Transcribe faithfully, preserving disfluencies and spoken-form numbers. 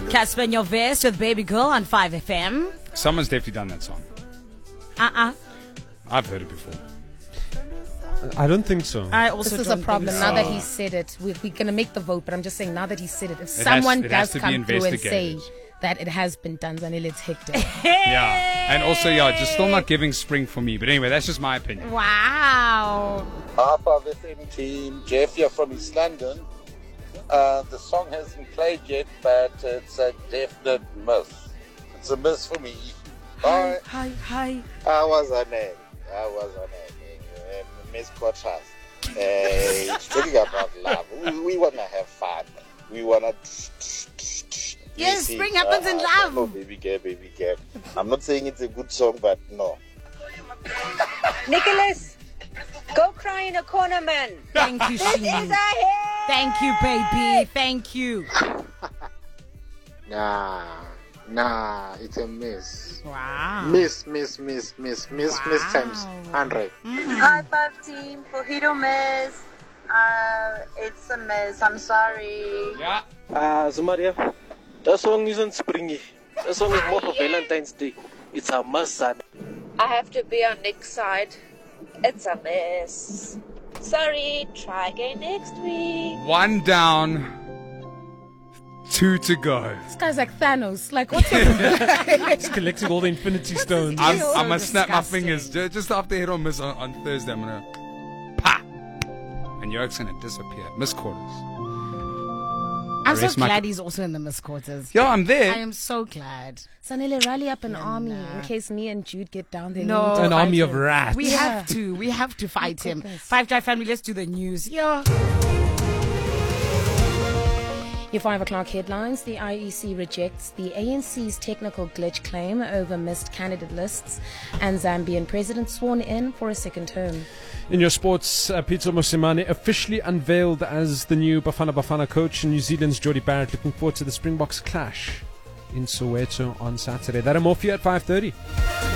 Casper in your vest with Baby Girl on five F M. Someone's definitely done that song. Uh-uh. I've heard it before. I don't think so. I also This is a don't problem. think Now so. that he said it, we, we're going to make the vote, but I'm just saying now that he said it, if has- someone it has does to be come through and say investigated. that it has been done, Zanele, it's Hector. Yeah. And also, yeah, just still not giving spring for me. But anyway, that's just my opinion. Wow. Half of F M team, Jeff here from East London. Uh, the song hasn't played yet, but it's a definite miss. It's a miss for me. Bye. Hi, hi. I was on it. I was on it. Uh, Miss Quatras. Uh, talking about love. We, we want to have fun. We want to. Yes, spring happens in love. Oh, baby girl, baby girl. I'm not saying it's a good song, but no. Nicholas, go cry in a corner, man. Thank you, This Sheen. is a hit. Thank you, baby. Thank you. Nah, nah, it's a miss. Wow. Miss, miss, miss, miss, miss, miss times hundred. High five team for hit or miss. Uh, it's a miss. I'm sorry. Yeah. Ah, uh, Zamaria, that song isn't springy. That song is more for Valentine's Day. It's a must, son. I have to be on Nick's side. It's a miss. Sorry. Try again next week. One down, two to go. This guy's like Thanos. Like, what's up? He's collecting all the Infinity Stones. I'm, so I'm gonna snap my disgusting. fingers Ju- just after hit or miss on, on Thursday. I'm gonna pa, and York's gonna disappear. Miss quarters. I'm so Arrest my- glad he's also in the Miss Quarters. Yo, I'm I there. am so glad. Zanele, rally up an army in case me and Jude get down there. No. We need to An fight army of him. rats. We Yeah. have to. We have to fight him. goodness. Five Drive family, let's do the news. Yeah. Your five o'clock headlines. The I E C rejects the A N C's technical glitch claim over missed candidate lists, and Zambian president sworn in for a second term. In your sports, uh, Peter Mosimane officially unveiled as the new Bafana Bafana coach, and New Zealand's Jody Barrett looking forward to the Springboks clash in Soweto on Saturday. That and more for you at five thirty.